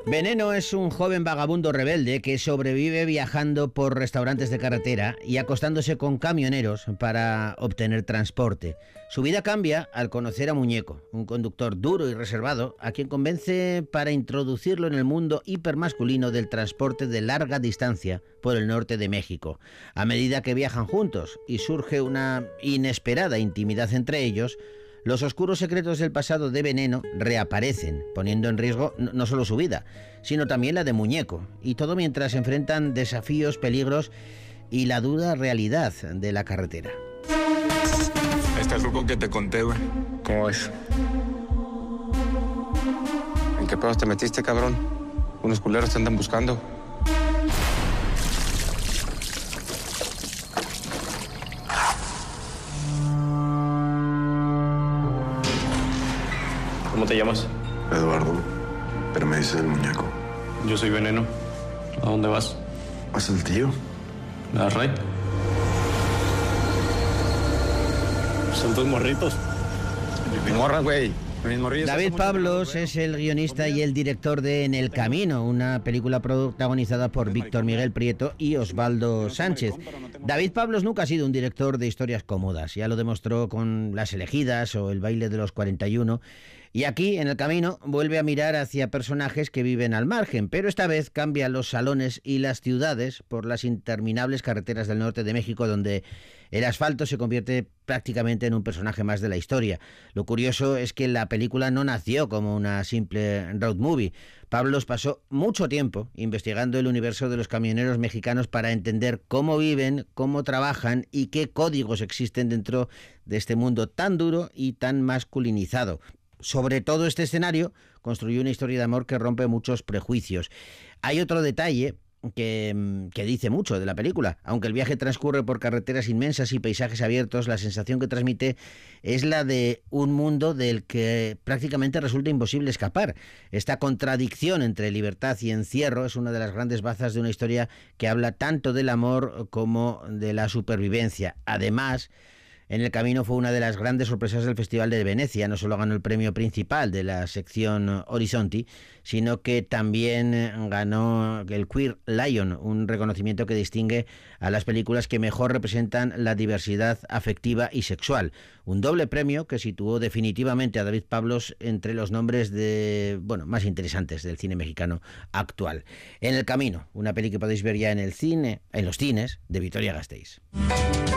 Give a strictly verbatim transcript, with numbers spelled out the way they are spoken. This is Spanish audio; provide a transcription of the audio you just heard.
Veneno es un joven vagabundo rebelde que sobrevive viajando por restaurantes de carretera y acostándose con camioneros para obtener transporte. Su vida cambia al conocer a Muñeco, un conductor duro y reservado, a quien convence para introducirlo en el mundo hipermasculino del transporte de larga distancia por el norte de México. A medida que viajan juntos y surge una inesperada intimidad entre ellos, los oscuros secretos del pasado de Veneno reaparecen, poniendo en riesgo no solo su vida, sino también la de Muñeco, y todo mientras enfrentan desafíos, peligros y la dura realidad de la carretera. Este truco que te conté, güey. ¿Cómo es? ¿En qué pedos te metiste, cabrón? Unos culeros te andan buscando. ¿Cómo te llamas? Eduardo, pero me dice el Muñeco. Yo soy Veneno. ¿A dónde vas? ¿Vas el tío? ¿A Rey? Son tus morritos. Morra, güey. David Pablos es el guionista y el director de En el Camino, una película protagonizada por Víctor Miguel Prieto y Osvaldo Sánchez. David Pablos nunca ha sido un director de historias cómodas, ya lo demostró con Las Elegidas o El baile de los cuarenta y uno, y aquí, En el Camino, vuelve a mirar hacia personajes que viven al margen, pero esta vez cambia los salones y las ciudades por las interminables carreteras del norte de México, donde el asfalto se convierte prácticamente en un personaje más de la historia. Lo curioso es que la película no nació como una simple road movie. Pablos pasó mucho tiempo investigando el universo de los camioneros mexicanos para entender cómo viven, cómo trabajan y qué códigos existen dentro de este mundo tan duro y tan masculinizado. Sobre todo este escenario construyó una historia de amor que rompe muchos prejuicios. Hay otro detalle que, que dice mucho de la película. Aunque el viaje transcurre por carreteras inmensas y paisajes abiertos, la sensación que transmite es la de un mundo del que prácticamente resulta imposible escapar. Esta contradicción entre libertad y encierro es una de las grandes bazas de una historia que habla tanto del amor como de la supervivencia. Además, En el Camino fue una de las grandes sorpresas del Festival de Venecia. No solo ganó el premio principal de la sección Horizonti, sino que también ganó el Queer Lion, un reconocimiento que distingue a las películas que mejor representan la diversidad afectiva y sexual. Un doble premio que situó definitivamente a David Pablos entre los nombres de, bueno, más interesantes del cine mexicano actual. En el Camino, una peli que podéis ver ya en el cine, en los cines de Vitoria-Gasteiz.